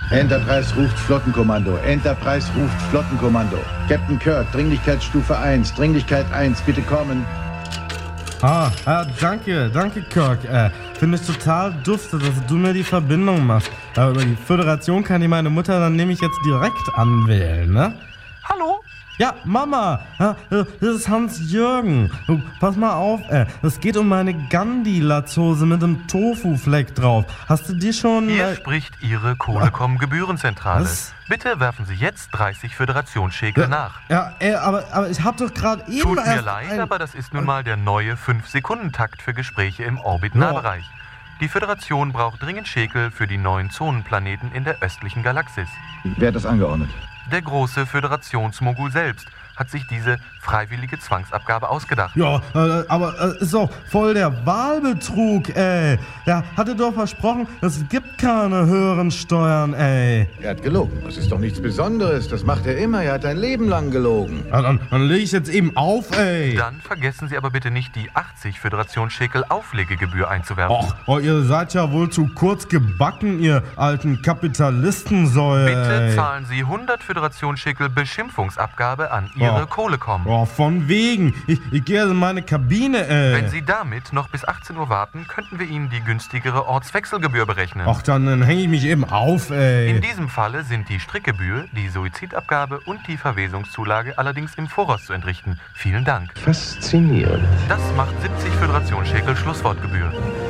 Enterprise ruft Flottenkommando. Enterprise ruft Flottenkommando. Captain Kirk, Dringlichkeitsstufe 1. Dringlichkeit 1, bitte kommen. Danke Kirk. Finde ich total dufte, dass du mir die Verbindung machst. Aber über die Föderation kann ich meine Mutter dann nämlich jetzt direkt anwählen, ne? Hallo? Ja, Mama, das ist Hans-Jürgen. Pass mal auf, es geht um meine Gandhi-Latzhose mit dem Tofu-Fleck drauf. Hast du die schon... Hier spricht Ihre Kohlekom-Gebührenzentrale. Was? Bitte werfen Sie jetzt 30 Föderationsschekel nach. Ja, aber ich hab doch gerade eben Tut mir leid, aber das ist nun mal der neue 5-Sekunden-Takt für Gespräche im Orbitalbereich. Die Föderation braucht dringend Schekel für die neuen Zonenplaneten in der östlichen Galaxis. Wer hat das angeordnet? Der große Föderationsmogul selbst hat sich diese freiwillige Zwangsabgabe ausgedacht. Ja, aber ist doch voll der Wahlbetrug, ey. Der hatte doch versprochen, es gibt keine höheren Steuern, ey. Er hat gelogen. Das ist doch nichts Besonderes. Das macht er immer. Er hat ein Leben lang gelogen. Ja, dann leg ich jetzt eben auf, ey. Dann vergessen Sie aber bitte nicht, die 80 Föderationsschekel Auflegegebühr einzuwerfen. Och, ihr seid ja wohl zu kurz gebacken, ihr alten Kapitalistensäue. Bitte zahlen Sie 100 Föderationsschekel Beschimpfungsabgabe an Ihre Kohlekom. Oh, von wegen. Ich gehe in meine Kabine, ey. Wenn Sie damit noch bis 18 Uhr warten, könnten wir Ihnen die günstigere Ortswechselgebühr berechnen. Ach, dann hänge ich mich eben auf, ey. In diesem Falle sind die Strickgebühr, die Suizidabgabe und die Verwesungszulage allerdings im Voraus zu entrichten. Vielen Dank. Faszinierend. Das macht 70 Föderationsschekel Schlusswortgebühr.